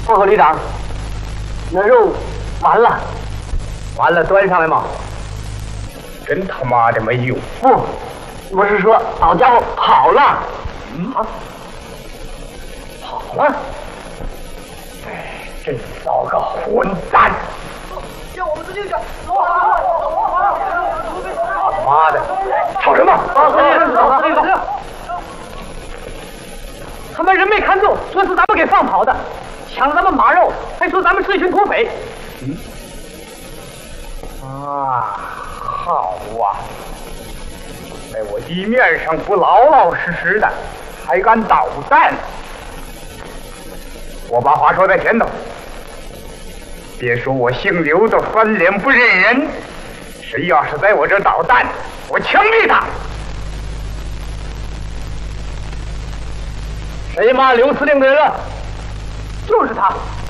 报告旅长，那肉完了， 完了，端上来吗？真他妈的没用！ 不，我是说老家伙跑了。 跑了！哎，真糟糕，混蛋！ 向我们司令长， 妈的，吵什么？ 他们人没看住，说是咱们给放跑的，抢咱们马肉，还说咱们是一群土匪。 好啊！在我地面上不老老实实的，还敢捣蛋！我把话说在前头，别说我姓刘的翻脸不认人，谁要是在我这捣蛋，我枪毙他！ 谁骂刘司令的人了？就是他。